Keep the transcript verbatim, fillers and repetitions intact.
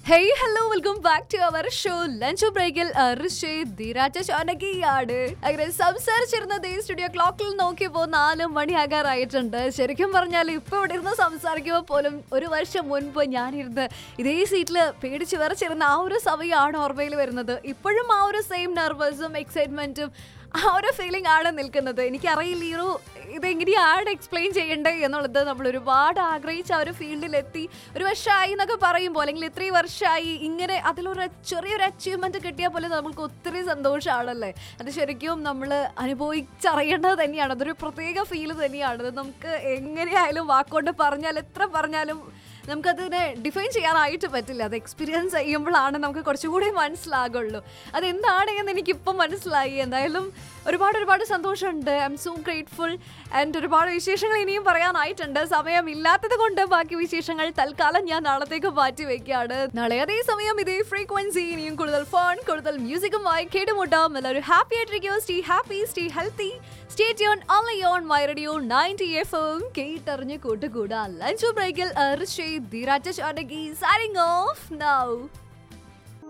Hey, hello, welcome back to our show Lunch Breakil Rishi Dhiraja Chanakiyadu. അങ്ങനെ സംസാരിച്ചിരുന്നത് ഈ studio ക്ലോക്കിൽ നോക്കിയപ്പോൾ നാല് മണിയാകാറായിട്ടുണ്ട്. ശരിക്കും പറഞ്ഞാൽ ഇപ്പോൾ ഇവിടെ ഇരുന്ന് സംസാരിക്കുമ്പോൾ പോലും ഒരു വർഷം മുൻപ് ഞാനിരുന്ന് ഇതേ സീറ്റിൽ പേടിച്ച് വിറച്ചിരുന്ന ആ ഒരു സമയമാണ് ഓർമ്മയിൽ വരുന്നത്. ഇപ്പോഴും ആ ഒരു സെയിം നെർവസും എക്സൈറ്റ്മെന്റും ആ ഒരു ഫീലിംഗ് ആണ് നിൽക്കുന്നത്. എനിക്കറിയില്ല ഈ ഒരു ഇതെങ്ങനെയാണ് എക്സ്പ്ലെയിൻ ചെയ്യേണ്ടത് എന്നുള്ളത്. നമ്മൾ ഒരുപാട് ആഗ്രഹിച്ച ആ ഒരു ഫീൽഡിലെത്തി ഒരു വർഷമായി എന്നൊക്കെ പറയുമ്പോൾ, അല്ലെങ്കിൽ ഇത്രയും വർഷമായി ഇങ്ങനെ അതിലൊരു ചെറിയൊരു അച്ചീവ്മെന്റ് കിട്ടിയാൽ പോലെ നമുക്ക് ഒത്തിരി സന്തോഷമാണല്ലേ. അത് ശരിക്കും നമ്മൾ അനുഭവിച്ചറിയേണ്ടത് തന്നെയാണ്. അതൊരു പ്രത്യേക ഫീല് തന്നെയാണ്. അത് നമുക്ക് എങ്ങനെയായാലും വാക്കുകൊണ്ട് പറഞ്ഞാൽ എത്ര പറഞ്ഞാലും നമുക്കതിനെ ഡിഫൈൻ ചെയ്യാനായിട്ട് പറ്റില്ല. അത് എക്സ്പീരിയൻസ് ചെയ്യുമ്പോഴാണ് നമുക്ക് കുറച്ചുകൂടി മനസ്സിലാകുള്ളൂ അതെന്താണ് എന്ന് എനിക്കിപ്പം മനസ്സിലായി. എന്തായാലും ഒരുപാട് ഒരുപാട് സന്തോഷമുണ്ട്. I M so grateful. And ഒരുപാട് വിശേഷങ്ങൾ ഇനിയും പറയാനായിട്ടുണ്ട്. സമയമില്ലാത്തത് കൊണ്ട് ബാക്കി വിശേഷങ്ങൾ തൽക്കാലം ഞാൻ നാളത്തേക്ക് മാറ്റി വെക്കുകയാണ്. നാളെ അതേ സമയം ഇതേ ഫ്രീക്വൻസി ഇനിയും കൂടുതൽ ഫൺ, കൂടുതൽ മ്യൂസിക്കുമായി കേടുമുട്ടാം. എല്ലാവരും ഹാപ്പി ആയിട്ടിരിക്കും. Stay happy, stay healthy, stay tune only on my radio ninety F M. കേട്ടറിഞ്ഞ് കൂട്ടുകൂടാ. ലഞ്ച് ബ്രേക്കിൽ Dhiraja Chanakiyadu signing off now.